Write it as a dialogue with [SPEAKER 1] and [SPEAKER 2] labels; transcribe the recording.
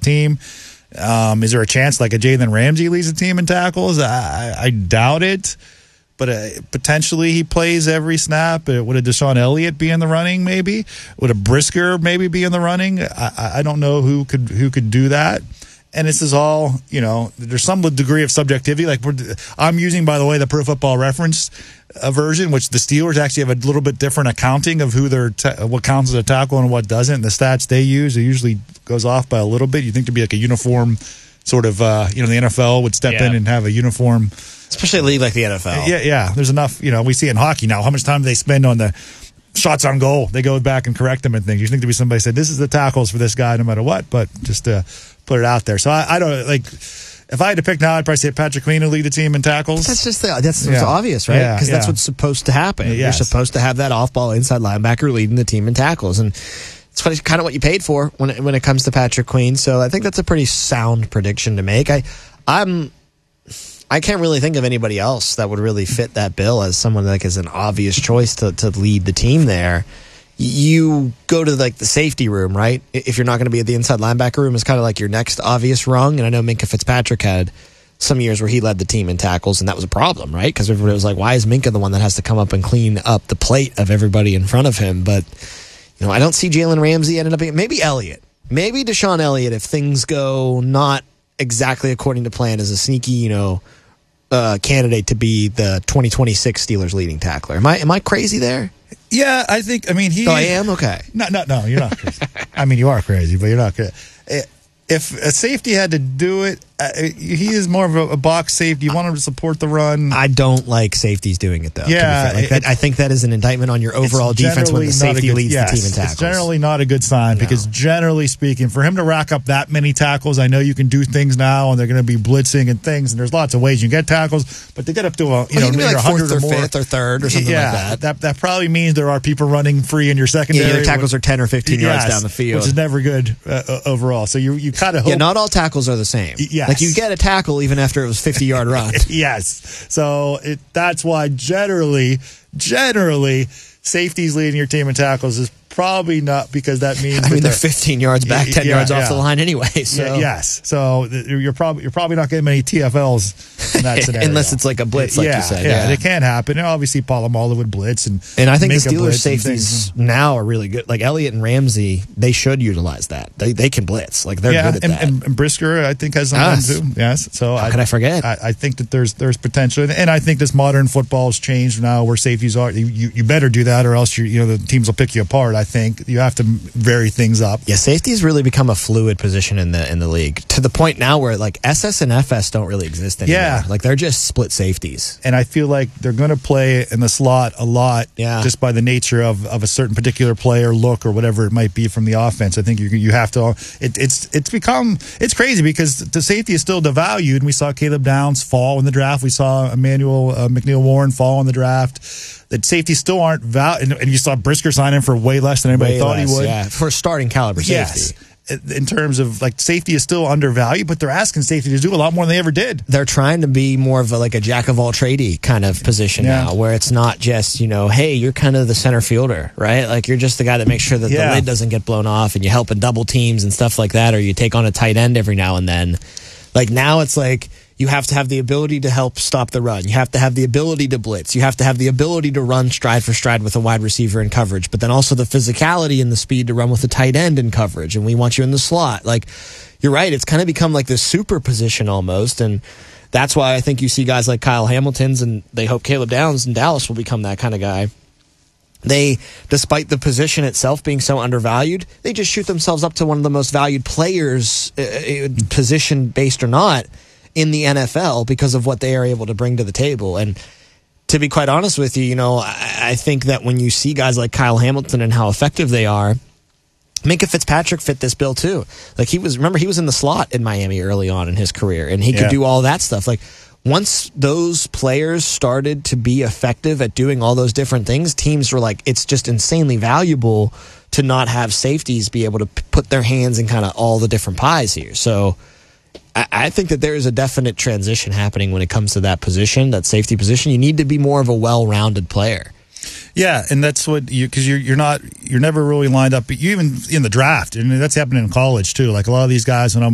[SPEAKER 1] team. Is there a chance like a Jalen Ramsey leads the team in tackles? I doubt it. But potentially he plays every snap. Would a Deshaun Elliott be in the running? Maybe would a Brisker maybe be in the running? I don't know who could do that. And this is all, there's some degree of subjectivity. Like I'm using, by the way, the Pro Football Reference version, which the Steelers actually have a little bit different accounting of who what counts as a tackle and what doesn't. And the stats they use, it usually goes off by a little bit. You think to be like a uniform sort of, the NFL would step in and have a uniform.
[SPEAKER 2] Especially a league like the NFL.
[SPEAKER 1] Yeah. There's enough, we see in hockey now, how much time do they spend on the shots on goal? They go back and correct them and things. You think to be somebody said, this is the tackles for this guy no matter what, but just to put it out there. So I don't, like, if I had to pick now, I'd probably say Patrick Queen will lead the team in tackles.
[SPEAKER 2] That's just that's obvious, right? Because that's what's supposed to happen. Yes. You're supposed to have that off-ball inside linebacker leading the team in tackles. And it's kind of what you paid for when it comes to Patrick Queen. So I think that's a pretty sound prediction to make. I can't really think of anybody else that would really fit that bill as someone like as an obvious choice to lead the team there. You go to like the safety room, right? If you're not going to be at the inside linebacker room, it's kind of like your next obvious rung. And I know Minkah Fitzpatrick had some years where he led the team in tackles, and that was a problem, right? Because everybody was like, why is Minkah the one that has to come up and clean up the plate of everybody in front of him? But, I don't see Jalen Ramsey ended up being, maybe Elliott. Maybe Deshaun Elliott, if things go not exactly according to plan, as a sneaky, candidate to be the 2026 Steelers leading tackler. Am I crazy there?
[SPEAKER 1] Yeah, I think. I mean,
[SPEAKER 2] I am okay.
[SPEAKER 1] No, you're not crazy. I mean, you are crazy, but you're not crazy. If a safety had to do it, he is more of a box safety. You want him to support the run.
[SPEAKER 2] I don't like safeties doing it, though.
[SPEAKER 1] Yeah.
[SPEAKER 2] I think that is an indictment on your overall defense when the safety leads the team in tackles.
[SPEAKER 1] It's generally not a good sign because generally speaking, for him to rack up that many tackles, I know you can do things now and they're going to be blitzing and things, and there's lots of ways you can get tackles, but to get up to
[SPEAKER 2] you can be like 4th or 5th or 3rd or something like that.
[SPEAKER 1] That probably means there are people running free in your secondary.
[SPEAKER 2] Yeah, your tackles are 10 or 15 yards down the field.
[SPEAKER 1] Which is never good overall. So you kind of hope.
[SPEAKER 2] Yeah, not all tackles are the same.
[SPEAKER 1] Yes.
[SPEAKER 2] Like you get a tackle even after it was 50-yard run.
[SPEAKER 1] Yes. So that's why generally, safeties leading your team in tackles is probably not, because that means
[SPEAKER 2] they're 15 yards back, 10 yards off the line anyway. So.
[SPEAKER 1] Yes. So you're probably not getting many TFLs in that scenario.
[SPEAKER 2] Unless it's like a blitz, like you said.
[SPEAKER 1] Yeah, it can happen. And obviously, Polamalu would blitz. And
[SPEAKER 2] I think the Steelers' safeties now are really good. Like Elliott and Ramsey, they should utilize that. They can blitz. Like they're good at that.
[SPEAKER 1] And Brisker, I think, has some too. Yes. So
[SPEAKER 2] how could I forget?
[SPEAKER 1] I think that there's potential. And I think this modern football has changed now where safeties are. You better do that or else the teams will pick you apart. I think you have to vary things up.
[SPEAKER 2] Yeah, safety has really become a fluid position in the league, to the point now where like SS and FS don't really exist anymore.
[SPEAKER 1] Yeah.
[SPEAKER 2] Like they're just split safeties.
[SPEAKER 1] And I feel like they're going to play in the slot a lot just by the nature of a certain particular play or look or whatever it might be from the offense. I think you have to it's crazy because the safety is still devalued, and we saw Caleb Downs fall in the draft. We saw Emmanuel McNeil-Warren fall in the draft. That safeties still aren't valued, and you saw Brisker sign in for way less than anybody thought he would.
[SPEAKER 2] Yeah, for starting caliber safety.
[SPEAKER 1] Yes. In terms of like safety is still undervalued, but they're asking safety to do a lot more than they ever did.
[SPEAKER 2] They're trying to be more of a jack of all tradey kind of position now, where it's not just hey, you're kind of the center fielder, right? Like you're just the guy that makes sure that the lid doesn't get blown off, and you help in double teams and stuff like that, or you take on a tight end every now and then. Like now it's like you have to have the ability to help stop the run. You have to have the ability to blitz. You have to have the ability to run stride for stride with a wide receiver in coverage, but then also the physicality and the speed to run with a tight end in coverage. And we want you in the slot. Like, you're right. It's kind of become like this super position almost. And that's why I think you see guys like Kyle Hamilton's, and they hope Caleb Downs in Dallas will become that kind of guy. They, despite the position itself being so undervalued, they just shoot themselves up to one of the most valued players, position-based or not, in the NFL because of what they are able to bring to the table. And to be quite honest with you, I think that when you see guys like Kyle Hamilton and how effective they are, Minkah Fitzpatrick fit this bill too. Like he was in the slot in Miami early on in his career, and he could do all that stuff. Like once those players started to be effective at doing all those different things, teams were like, it's just insanely valuable to not have safeties be able to put their hands in kind of all the different pies here. So I think that there is a definite transition happening when it comes to that position, that safety position. You need to be more of a well-rounded player.
[SPEAKER 1] Yeah, and that's what because you're never really lined up. But you even in the draft, and that's happening in college too. Like a lot of these guys, when I'm